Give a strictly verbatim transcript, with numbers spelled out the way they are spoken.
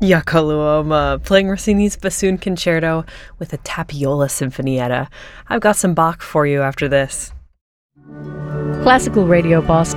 Yakaluoma, playing Rossini's Bassoon Concerto with a Tapiola Sinfonietta. I've got some Bach for you after this. Classical Radio Boston.